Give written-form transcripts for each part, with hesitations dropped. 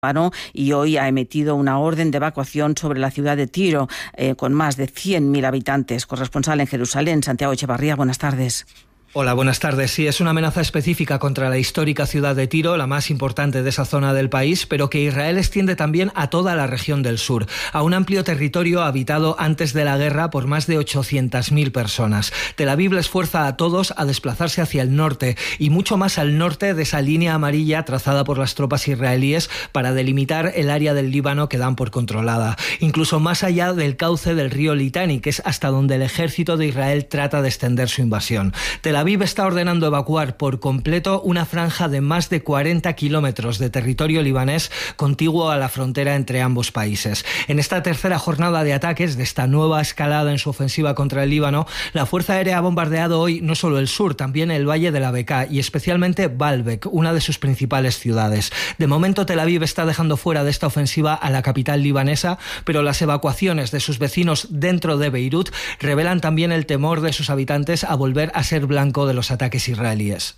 y hoy ha emitido una orden de evacuación sobre la ciudad de Tiro, con más de 100.000 habitantes. Corresponsal en Jerusalén, Santiago Echevarría, buenas tardes. Hola, buenas tardes. Sí, es una amenaza específica contra la histórica ciudad de Tiro, la más importante de esa zona del país, pero que Israel extiende también a toda la región del sur, a un amplio territorio habitado antes de la guerra por más de 800.000 personas. Tel Aviv les fuerza a todos a desplazarse hacia el norte y mucho más al norte de esa línea amarilla trazada por las tropas israelíes para delimitar el área del Líbano que dan por controlada, incluso más allá del cauce del río Litani, que es hasta donde el ejército de Israel trata de extender su invasión. Tel Aviv está ordenando evacuar por completo una franja de más de 40 kilómetros de territorio libanés contiguo a la frontera entre ambos países. En esta tercera jornada de ataques, de esta nueva escalada en su ofensiva contra el Líbano, la Fuerza Aérea ha bombardeado hoy no solo el sur, también el valle de la Bekaa y especialmente Baalbek, una de sus principales ciudades. De momento, Tel Aviv está dejando fuera de esta ofensiva a la capital libanesa, pero las evacuaciones de sus vecinos dentro de Beirut revelan también el temor de sus habitantes a volver a ser blanco de los ataques israelíes.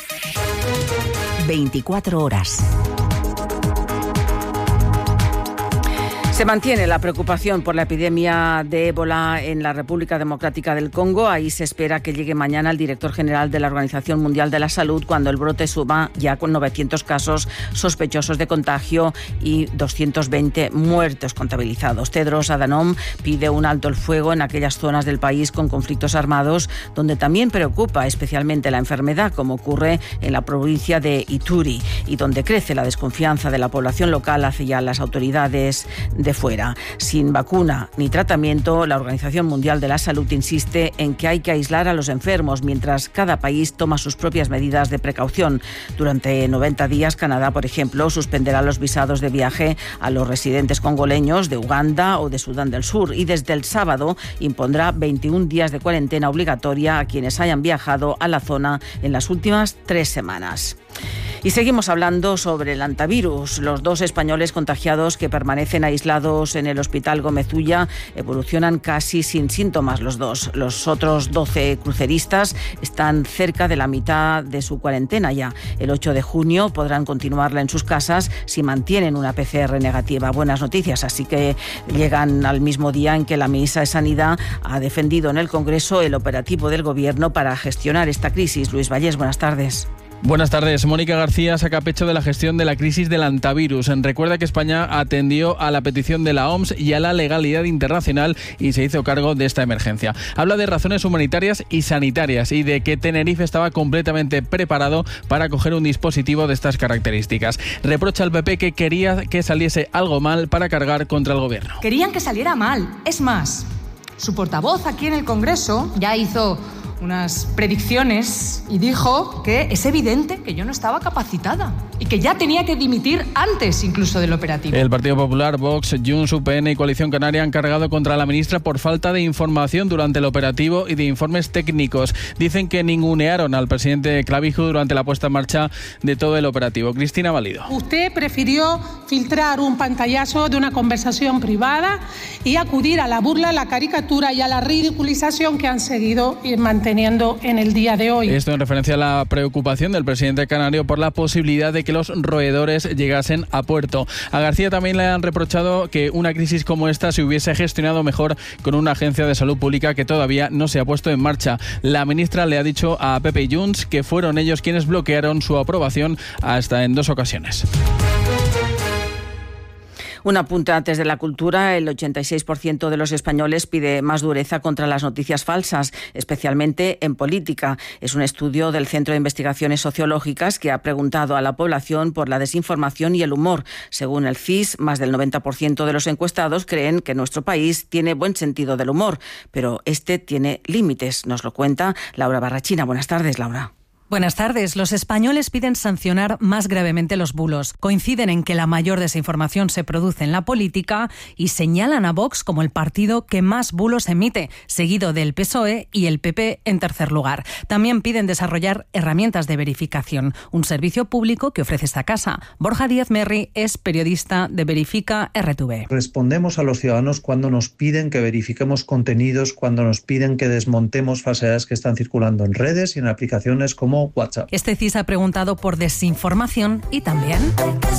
24 horas. Se mantiene la preocupación por la epidemia de ébola en la República Democrática del Congo. Ahí se espera que llegue mañana el director general de la Organización Mundial de la Salud cuando el brote suba ya con 900 casos sospechosos de contagio y 220 muertos contabilizados. Tedros Adhanom pide un alto el fuego en aquellas zonas del país con conflictos armados donde también preocupa especialmente la enfermedad, como ocurre en la provincia de Ituri y donde crece la desconfianza de la población local hacia las autoridades de fuera. Sin vacuna ni tratamiento, la Organización Mundial de la Salud insiste en que hay que aislar a los enfermos mientras cada país toma sus propias medidas de precaución. Durante 90 días, Canadá, por ejemplo, suspenderá los visados de viaje a los residentes congoleños de Uganda o de Sudán del Sur y desde el sábado impondrá 21 días de cuarentena obligatoria a quienes hayan viajado a la zona en las últimas 3 semanas. Y seguimos hablando sobre el hantavirus. Los 2 españoles contagiados que permanecen aislados en el Hospital Gómez Ulla evolucionan casi sin síntomas los 2. Los otros 12 cruceristas están cerca de la mitad de su cuarentena ya. El 8 de junio podrán continuarla en sus casas si mantienen una PCR negativa. Buenas noticias, así que llegan al mismo día en que la ministra de Sanidad ha defendido en el Congreso el operativo del Gobierno para gestionar esta crisis. Luis Vallés, buenas tardes. Buenas tardes. Mónica García saca pecho de la gestión de la crisis del hantavirus. Recuerda que España atendió a la petición de la OMS y a la legalidad internacional y se hizo cargo de esta emergencia. Habla de razones humanitarias y sanitarias y de que Tenerife estaba completamente preparado para coger un dispositivo de estas características. Reprocha al PP que quería que saliese algo mal para cargar contra el Gobierno. Querían que saliera mal. Es más, su portavoz aquí en el Congreso ya hizo unas predicciones y dijo que es evidente que yo no estaba capacitada y que ya tenía que dimitir antes incluso del operativo. El Partido Popular, Vox, Junts, UPN y Coalición Canaria han cargado contra la ministra por falta de información durante el operativo y de informes técnicos. Dicen que ningunearon al presidente Clavijo durante la puesta en marcha de todo el operativo. Cristina Valido. Usted prefirió filtrar un pantallazo de una conversación privada y acudir a la burla, a la caricatura y a la ridiculización que han seguido manteniendo en el día de hoy. Esto en referencia a la preocupación del presidente canario por la posibilidad de que los roedores llegasen a puerto. A García también le han reprochado que una crisis como esta se hubiese gestionado mejor con una agencia de salud pública que todavía no se ha puesto en marcha. La ministra le ha dicho a PP y Junts que fueron ellos quienes bloquearon su aprobación hasta en 2 ocasiones. Un apunte antes de la cultura. El 86% de los españoles pide más dureza contra las noticias falsas, especialmente en política. Es un estudio del Centro de Investigaciones Sociológicas que ha preguntado a la población por la desinformación y el humor. Según el CIS, más del 90% de los encuestados creen que nuestro país tiene buen sentido del humor, pero este tiene límites. Nos lo cuenta Laura Barrachina. Buenas tardes, Laura. Buenas tardes. Los españoles piden sancionar más gravemente los bulos. Coinciden en que la mayor desinformación se produce en la política y señalan a Vox como el partido que más bulos emite, seguido del PSOE y el PP en tercer lugar. También piden desarrollar herramientas de verificación, un servicio público que ofrece esta casa. Borja Díaz Merri es periodista de Verifica RTV. Respondemos a los ciudadanos cuando nos piden que verifiquemos contenidos, cuando nos piden que desmontemos falsedades que están circulando en redes y en aplicaciones como WhatsApp. Este CIS ha preguntado por desinformación y también